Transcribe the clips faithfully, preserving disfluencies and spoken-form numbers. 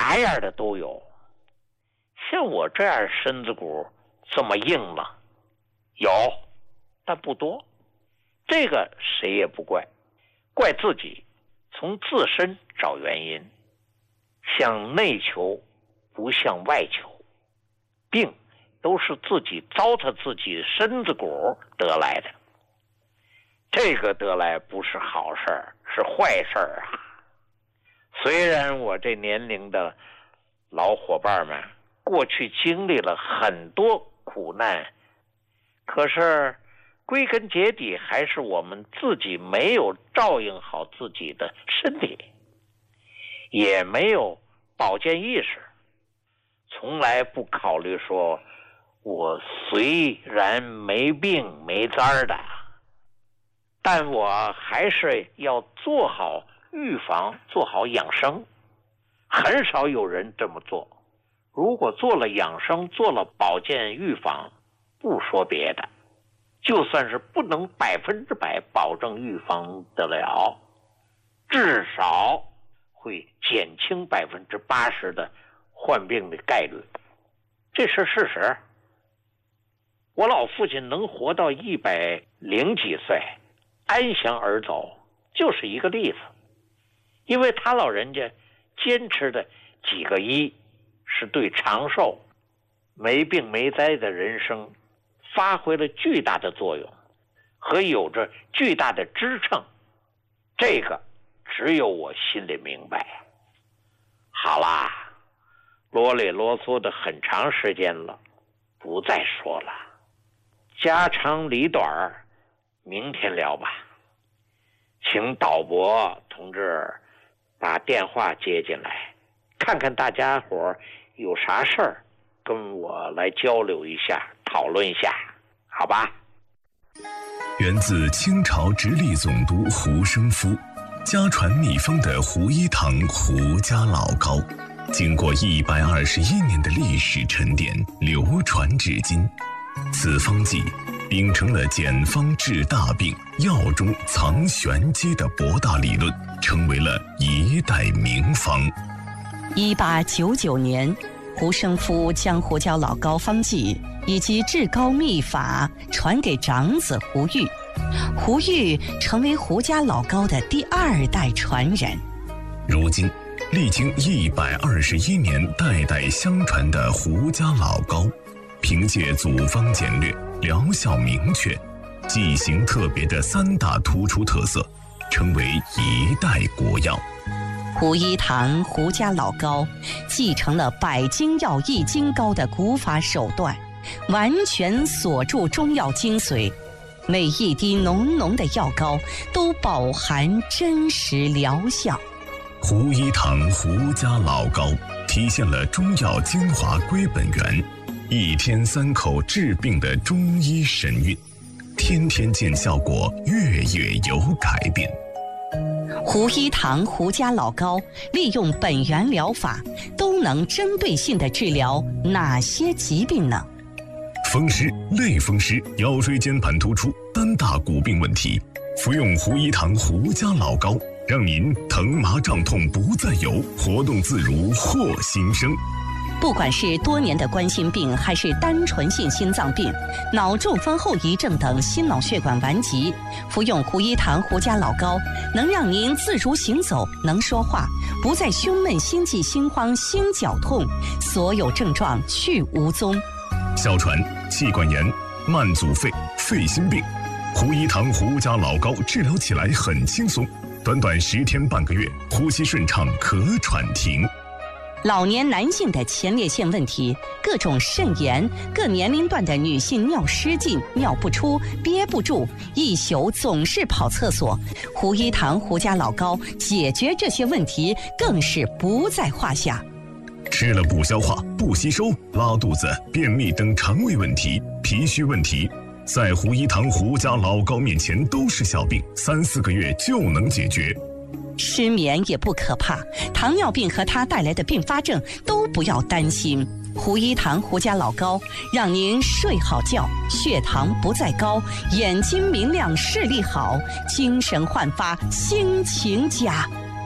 啥样的都有。像我这样身子骨这么硬吗？有，但不多。这个谁也不怪，怪自己从自身找原因，向内求不向外求。病都是自己糟蹋自己身子骨得来的，这个得来不是好事儿，是坏事儿啊。虽然我这年龄的老伙伴们过去经历了很多苦难，可是归根结底还是我们自己没有照应好自己的身体，也没有保健意识，从来不考虑说我虽然没病没灾的，但我还是要做好预防，做好养生。很少有人这么做。如果做了养生，做了保健预防，不说别的，就算是不能百分之百保证预防得了，至少会减轻百分之八十的患病的概率。这是事实。我老父亲能活到一百零几岁，安详而走，就是一个例子。因为他老人家坚持的几个一，是对长寿、没病没灾的人生发挥了巨大的作用，和有着巨大的支撑。这个只有我心里明白。好啦，啰里啰嗦的很长时间了，不再说了。家长里短，明天聊吧。请导播同志把电话接进来，看看大家伙有啥事儿，跟我来交流一下，讨论一下，好吧？ 源自清朝直隶总督胡生夫，家传秘方的胡一堂胡家老膏，经过一百二十一年的历史沉淀，流传至今。此方剂秉承了简方治大病、药中藏玄机的博大理论，成为了一代名方。 一八九九年，胡生夫将胡椒老膏方剂以及治膏秘法传给长子胡玉，胡玉成为胡家老膏的第二代传人。 如今，历经一百二十一年代代相传的胡家老膏，凭借组方简略、疗效明确、剂型特别的三大突出特色，成为一代国药。 胡一堂胡家老膏继承了百金药益精膏的古法手段，完全锁住中药精髓，每一滴浓浓的药膏都饱含真实疗效。 胡一堂胡家老膏体现了中药精华归本源，一天三口治病的中医神韵，天天见效果，月月有改变。 胡一堂胡家老膏利用本源疗法，都能针对性地治疗哪些疾病呢？ 风湿、类风湿、腰椎间盘突出、单大骨病问题，服用胡一堂胡家老膏，让您疼麻胀痛不再有，活动自如获新生。 不管是多年的冠心病，还是单纯性心脏病、脑中风后遗症等心脑血管顽疾，服用胡一堂胡家老膏，能让您自如行走，能说话，不再胸闷、心悸、心慌、心绞痛，所有症状去无踪。 哮喘、气管炎、慢阻肺、肺心病，胡一堂胡家老膏治疗起来很轻松，短短十天半个月，呼吸顺畅，咳喘停。 老年男性的前列腺问题，各种肾炎，各年龄段的女性尿失禁、尿不出、憋不住，一宿总是跑厕所，胡一堂胡家老膏解决这些问题更是不在话下。 吃了不消化、不吸收、拉肚子、便秘等肠胃问题、脾虚问题，在胡一堂胡家老膏面前都是小病，三四个月就能解决。 失眠也不可怕，糖尿病和它带来的并发症都不要担心。胡一堂胡家老膏让您睡好觉，血糖不再高，眼睛明亮，视力好，精神焕发，心情佳。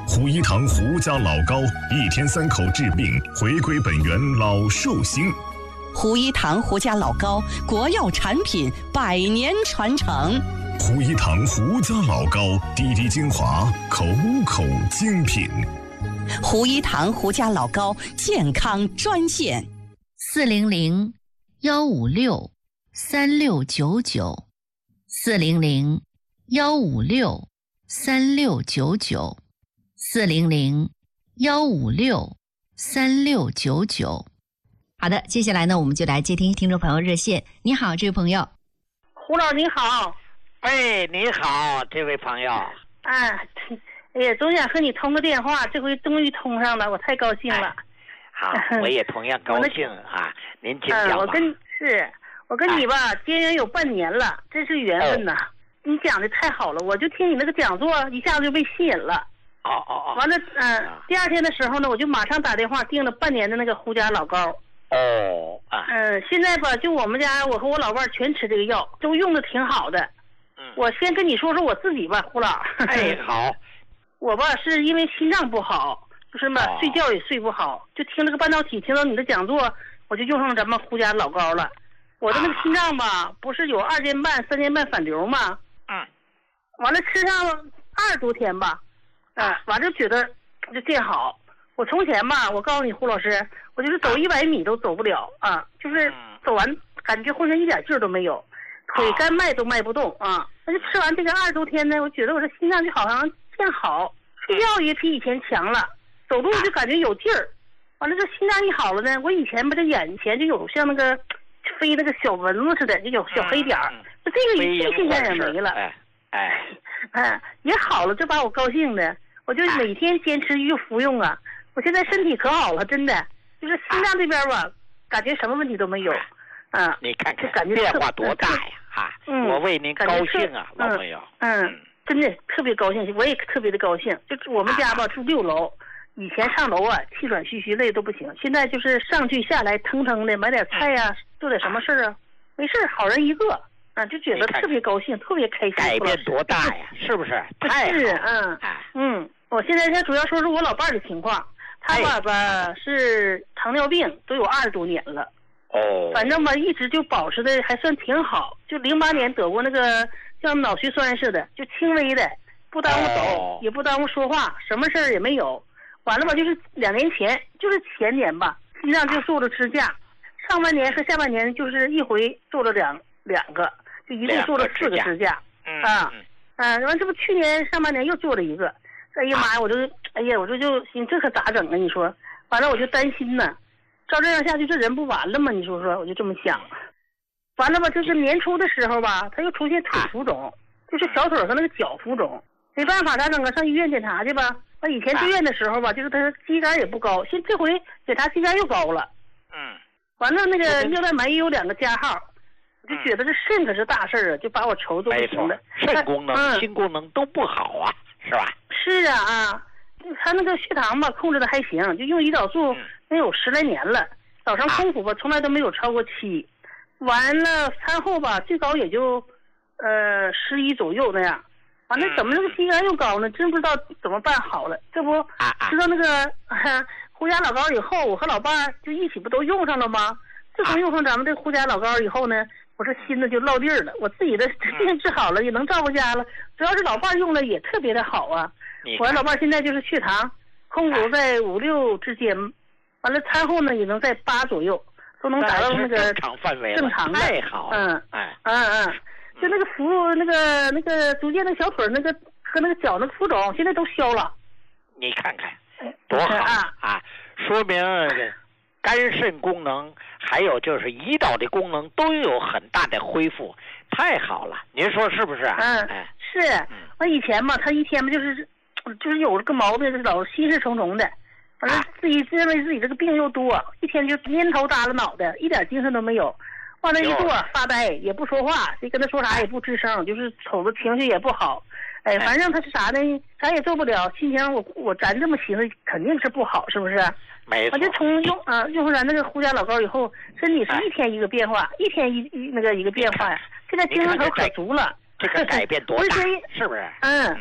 胡一堂胡家老高，一天三口治病，回归本源老寿星。 胡一堂胡家老高，国药产品，百年传承。 胡一堂胡家老高，滴滴精华，口口精品。 胡一堂胡家老高健康专线： 四零零幺五六三六九九，四零零幺五六三六九九，四零零幺五六三六九九。好的，接下来呢，我们就来接听听众朋友热线。你好，这位朋友。 胡老你好。 哎，你好，这位朋友。 啊，哎呀，总想和你通个电话，这回终于通上了，我太高兴了。 哎、好，我也同样高兴啊。您请讲吧。 嗯，我跟是，我跟你吧，哎、结缘有半年了，真是缘分呐。哦、你讲的太好了，我就听你那个讲座，一下子就被吸引了。 哦哦哦。 完了，嗯、呃，第二天的时候呢，我就马上打电话订了半年的那个胡家老高。 哦啊。 嗯，现在吧，就我们家，我和我老伴全吃这个药，都用的挺好的。 嗯。 我先跟你说说我自己吧，胡老。 哎，好。 我吧是因为心脏不好，就是嘛、哦、睡觉也睡不好，就听这个半导体，听到你的讲座，我就用上咱们胡家老高了。我的那个心脏吧，啊、不是有二尖瓣、三尖瓣反流吗？ 嗯。 完了吃上二十多天吧，啊、呃，完了就觉得就见好。我从前吧，我告诉你胡老师，我就是走一百米都走不了啊，就是走完感觉浑身一点劲儿都没有，腿干迈都迈不动啊。那就吃完这个二十多天呢，我觉得我这心脏就好像见好，睡觉也比以前强了，走路就感觉有劲儿。完了这心脏一好了呢，我以前吧这眼前就有像那个飞那个小蚊子似的，就有小黑点儿，就这个这现象也没了。 哎哎， 哎也好了，这把我高兴的，我就每天坚持就服用啊。我现在身体可好了，真的，就是心脏这边吧，感觉什么问题都没有。啊， 你看看， 感觉变化多大呀！哈，嗯，我为您高兴啊，老朋友。 嗯，真的特别高兴，我也特别的高兴。就是我们家吧住六楼，以前上楼啊气喘吁吁累都不行，现在就是上去下来腾腾的，买点菜呀、啊，做点什么事儿啊，没事好人一个啊，就觉得特别高兴，特别开心。 改变多大呀？是不是？太是嗯嗯，我现在先主要说说我老伴儿的情况。他爸爸是糖尿病，都有二十多年了。 哦。 反正吧，一直就保持的还算挺好。就零八年得过那个像脑血栓似的，就轻微的，不耽误走，哦、也不耽误说话，什么事儿也没有。完了吧，就是两年前，就是前年吧，心脏就做了支架，上半年和下半年就是一回做了两两个，就一共做了四个支架。 嗯啊，嗯，完、啊、这不去年上半年又做了一个。哎呀妈呀！我就，哎呀，我这就心这可咋整啊？你说，完了我就担心呢。照这样下去，这人不完了吗？你说说，我就这么想。完了吧，就是年初的时候吧，他又出现腿浮肿，就是小腿和那个脚浮肿，没办法，咋整啊？上医院检查去吧。完以前住院的时候吧，就是他膝盖也不高，现这回检查膝盖又高了。 嗯。 完了那个尿蛋白也有两个加号，我就觉得这肾可是大事啊，就把我愁都不行了。 肾功能、嗯、心功能都不好啊。是吧？ 是啊啊，他那个血糖吧控制的还行，就用胰岛素能有十来年了，早上空腹吧从来都没有超过七，完了餐后吧最高也就呃十一左右那样，完了怎么那个膝盖又高呢？真不知道怎么办好了。这不知道那个、啊、胡家老高以后，我和老伴儿就一起不都用上了吗？自从用上咱们这胡家老高以后呢，我这心子就落地儿了，我自己的病治好了，也能照顾家了。主要是老伴儿用了也特别的好啊。我老伴儿现在就是血糖空腹在五六之间，完了餐后呢也能在八左右，都能达到那个正常范围， 正常的。 太好了。 嗯， 哎， 嗯嗯，就那个浮那个那个逐渐那小腿那个和那个脚那个浮肿，现在都消了。 你看看，多好啊！啊说明肝肾功能还有就是胰岛的功能都有很大的恢复，太好了，您说是不是啊？ 嗯，哎、是。完以前嘛，他一天嘛就是就是有个毛病，就是老心事重重的，完了自己认为自己这个病又多，一天就蔫头耷拉脑袋，一点精神都没有。完了一坐发呆，也不说话，谁跟他说啥也不吱声，就是瞅着情绪也不好。哎，反正他是啥呢？啥也做不了，心情我我咱这么寻思肯定是不好，是不是？ 没错。 我就从用啊用上咱那个胡家老高以后，身体是一天一个变化，一天一一那个一个变化呀。现在精神头可足了。 这个改变多大？是不是？ 嗯。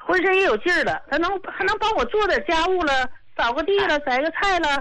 浑身也有劲儿了，他能还能帮我做点家务了，扫个地了，摘个菜了，